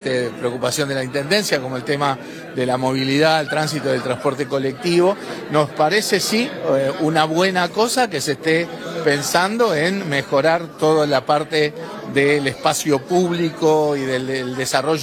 preocupación de la Intendencia, como el tema de la movilidad, el tránsito del transporte colectivo. Nos parece sí una buena cosa que se esté pensando en mejorar toda la parte del espacio público y del desarrollo